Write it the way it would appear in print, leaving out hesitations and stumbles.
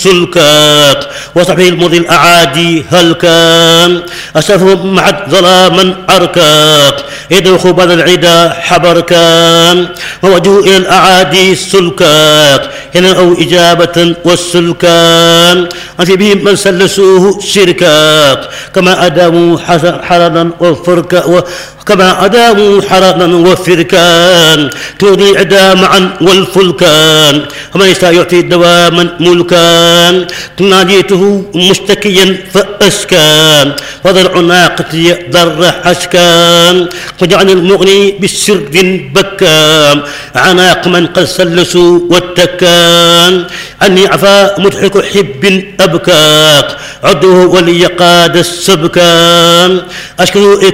سلكاك وصحبه المضي الأعادي هل كان أسفهم معد ظلاما أركاك إذا خبر العدا حبر كان ووجهوا إلى الأعادي سلكاك هنا أو إجابة والسلكان أنت بهم من سلسوه شركاك كما أداموا حرنا وفركا كما أداموا حرنا وفركان تودي عدا معا والفلكان ومن يشاء يعطي دواما ملكان تناديته مشتكيا فأسكان وضرع ناقتي ضر حشكان وجعل المغني بالسرد بكام عناق من قد سلسوا واتكان عني عفا مضحك حب أبكاك عده ولي قاد السبكان أشكر